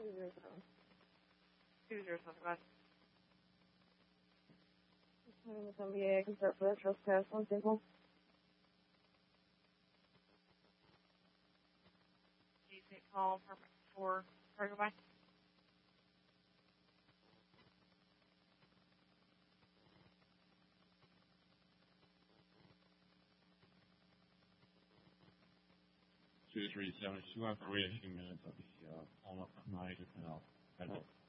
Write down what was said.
207. Go ahead. MBA, consult for the trust test, one simple. Call for cargo by. Two 372 after waiting a few minutes, I'll be on up at night and I'll head out.